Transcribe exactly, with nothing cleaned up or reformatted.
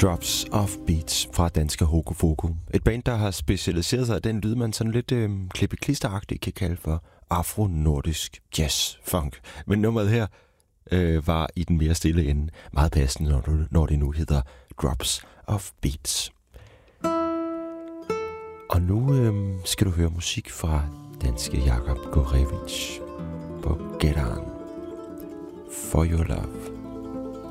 Drops of Beats fra danske Hoku Foku. Et band, der har specialiseret sig af den lyd, man sådan lidt øh, klippe-klisteragtigt kan kalde for afro-nordisk jazz-funk. Men nummeret her øh, var i den mere stille ende meget passende, når, du, når det nu hedder Drops of Beats. Og nu øh, skal du høre musik fra danske Jakob Gorevich på Get On. For Your Love.